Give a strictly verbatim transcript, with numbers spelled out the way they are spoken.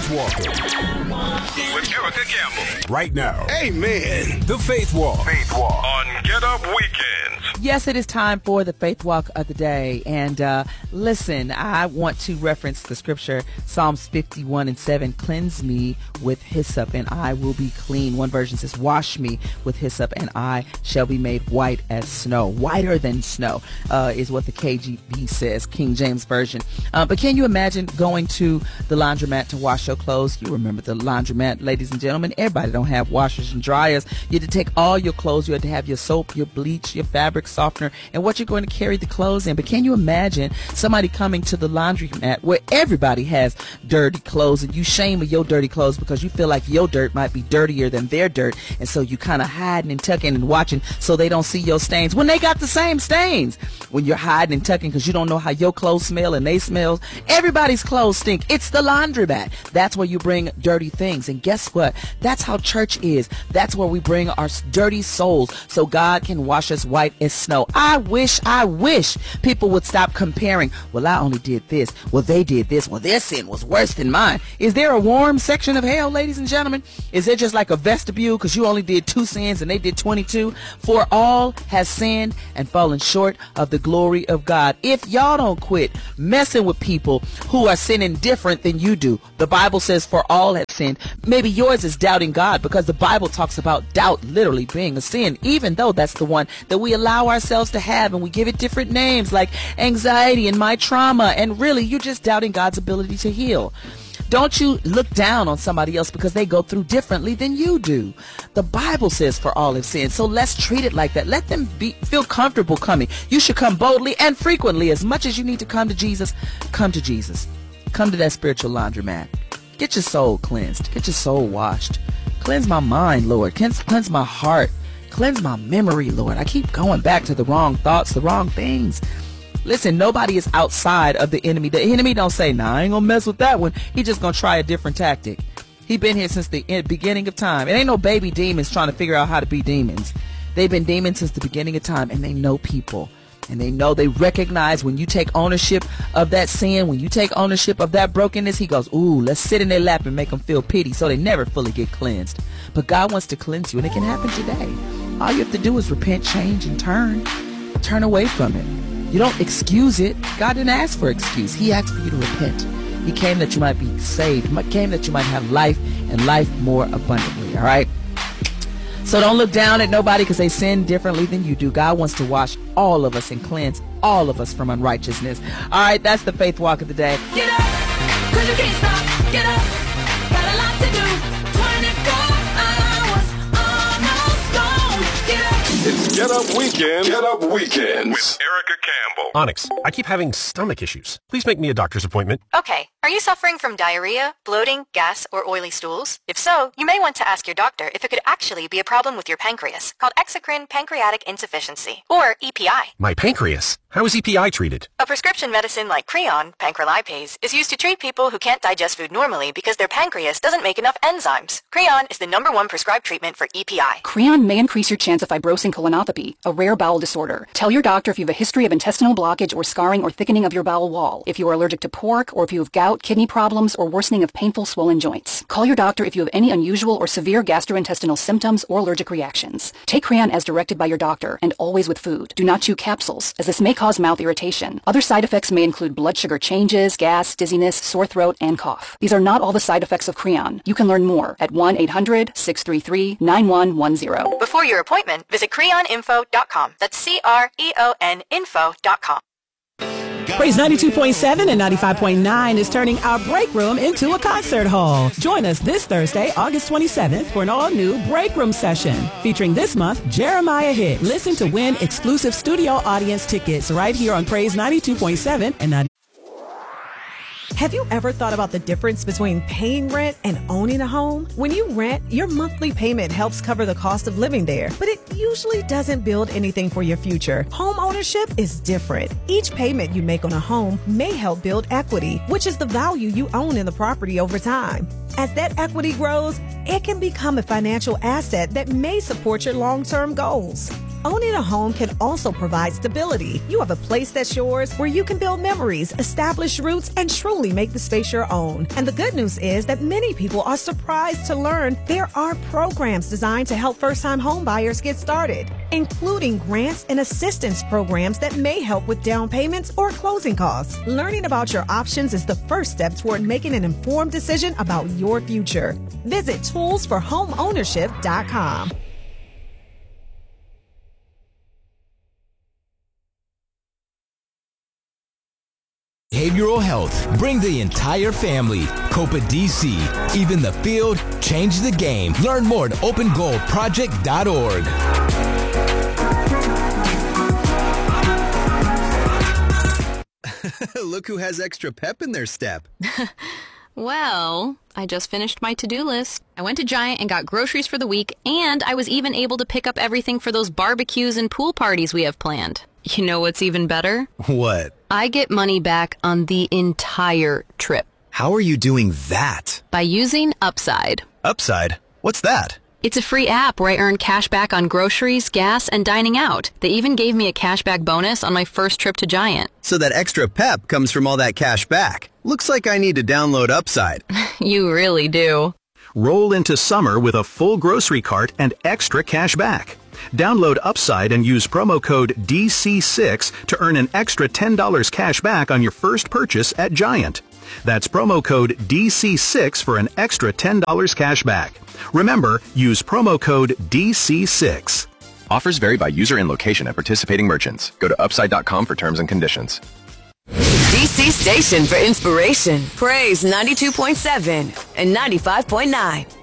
Faith Walker. With Erica Campbell. Right now. Amen. The Faith Walk. Faith Walk. On Get Up Weekends. Yes, it is time for the Faith Walk of the day. And uh, listen, I want to reference the scripture, Psalms fifty-one and seven. Cleanse me with hyssop and I will be clean. One version says, wash me with hyssop and I shall be made white as snow. Whiter than snow uh, is what the K J V says, King James Version. Uh, but can you imagine going to the laundromat to wash your clothes? You remember the laundromat, ladies and gentlemen. Everybody don't have washers and dryers. You had to take all your clothes. You had to have your soap, your bleach, your fabric softener, and what you're going to carry the clothes in. But can you imagine somebody coming to the laundromat where everybody has dirty clothes and you shame of your dirty clothes because you feel like your dirt might be dirtier than their dirt, and so you kind of hiding and tucking and watching so they don't see your stains when they got the same stains. When you're hiding and tucking because you don't know how your clothes smell and they smell, everybody's clothes stink. It's the laundromat. That's where you bring dirty things. And guess what? That's how church is. That's where we bring our dirty souls so God can wash us white as snow. I wish, I wish people would stop comparing. Well, I only did this. Well, they did this. Well, their sin was worse than mine. Is there a warm section of hell, ladies and gentlemen? Is it just like a vestibule because you only did two sins and they did twenty-two? For all has sinned and fallen short of the glory of God. If y'all don't quit messing with people who are sinning different than you do, the Bible says for all have sinned. Maybe yours is doubting God, because the Bible talks about doubt literally being a sin, even though that's the one that we allow ourselves to have, and we give it different names like anxiety and my trauma, and really you're just doubting God's ability to heal. Don't you look down on somebody else because they go through differently than you do. The Bible says for all have sinned, so let's treat it like that. Let them be feel comfortable coming. You should come boldly and frequently. As much as you need to come to Jesus, come to Jesus. Come to that spiritual laundromat. Get your soul cleansed. Get your soul washed. Cleanse my mind, Lord. Cleanse, cleanse my heart. Cleanse my memory, Lord. I keep going back to the wrong thoughts, the wrong things. Listen, nobody is outside of the enemy. The enemy don't say, nah, I ain't gonna mess with that one. He just gonna try a different tactic. He been here since the beginning of time. It ain't no baby demons trying to figure out how to be demons. They've been demons since the beginning of time, and they know people. And they know, they recognize when you take ownership of that sin, when you take ownership of that brokenness, he goes, ooh, let's sit in their lap and make them feel pity so they never fully get cleansed. But God wants to cleanse you, and it can happen today. All you have to do is repent, change, and turn. Turn away from it. You don't excuse it. God didn't ask for excuse. He asked for you to repent. He came that you might be saved. He came that you might have life, and life more abundantly. All right? So don't look down at nobody because they sin differently than you do. God wants to wash all of us and cleanse all of us from unrighteousness. All right, that's the Faith Walk of the day. Get up, cause you can't stop. Get up, got a lot to do. twenty-four hours, almost gone. Get up. It's Get Up Weekend. Get Up Weekends. With Erica Campbell. Onyx, I keep having stomach issues. Please make me a doctor's appointment. Okay. Are you suffering from diarrhea, bloating, gas, or oily stools? If so, you may want to ask your doctor if it could actually be a problem with your pancreas, called exocrine pancreatic insufficiency, or E P I. My pancreas? How is E P I treated? A prescription medicine like Creon, pancrelipase, is used to treat people who can't digest food normally because their pancreas doesn't make enough enzymes. Creon is the number one prescribed treatment for E P I. Creon may increase your chance of fibrosing colonopathy, a rare bowel disorder. Tell your doctor if you have a history of intestinal blockage or scarring or thickening of your bowel wall, if you are allergic to pork, or if you have gout, kidney problems, or worsening of painful swollen joints. Call your doctor if you have any unusual or severe gastrointestinal symptoms or allergic reactions. Take Creon as directed by your doctor, and always with food. Do not chew capsules, as this may cause mouth irritation. Other side effects may include blood sugar changes, gas, dizziness, sore throat, and cough. These are not all the side effects of Creon. You can learn more at one eight hundred, six three three, nine one one zero. Before your appointment, visit creon info dot com. That's C R E O N info dot com. Praise ninety-two point seven and ninety-five point nine is turning our break room into a concert hall. Join us this Thursday, August twenty-seventh, for an all-new break room session featuring this month Jeremiah Hicks. Listen to win exclusive studio audience tickets right here on Praise ninety-two point seven and ninety. Have you ever thought about the difference between paying rent and owning a home? When you rent, your monthly payment helps cover the cost of living there, but it usually doesn't build anything for your future. Home ownership is different. Each payment you make on a home may help build equity, which is the value you own in the property over time. As that equity grows, it can become a financial asset that may support your long-term goals. owning a home can also provide stability. You have a place that's yours where you can build memories, establish roots, and truly make the space your own. And the good news is that many people are surprised to learn there are programs designed to help first-time home buyers get started, including grants and assistance programs that may help with down payments or closing costs. Learning about your options is the first step toward making an informed decision about your future. Visit tools for home ownership dot com. Behavioral health. Bring the entire family. Copa D C. Even the field. Change the game. Learn more at open goal project dot org. Look who has extra pep in their step. Well, I just finished my to-do list. I went to Giant and got groceries for the week, and I was even able to pick up everything for those barbecues and pool parties we have planned. You know what's even better? What? I get money back on the entire trip. How are you doing that? By using Upside. Upside? What's that? It's a free app where I earn cash back on groceries, gas, and dining out. They even gave me a cashback bonus on my first trip to Giant. So that extra pep comes from all that cash back. Looks like I need to download Upside. You really do. Roll into summer with a full grocery cart and extra cash back. Download Upside and use promo code D C six to earn an extra ten dollars cash back on your first purchase at Giant. That's promo code D C six for an extra ten dollars cash back. Remember, use promo code D C six. Offers vary by user and location at participating merchants. Go to upside dot com for terms and conditions. D C station for inspiration. Praise ninety-two point seven and ninety-five point nine.